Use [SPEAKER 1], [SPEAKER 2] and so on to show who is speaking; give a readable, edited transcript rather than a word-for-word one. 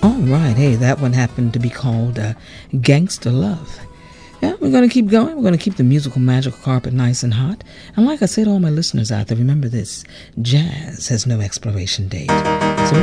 [SPEAKER 1] All right, hey, that one happened to be called Gangsta Love. Yeah, we're going to keep going. We're going to keep the musical magical carpet nice and hot. And like I said to all my listeners out there, remember this: jazz has no expiration date. So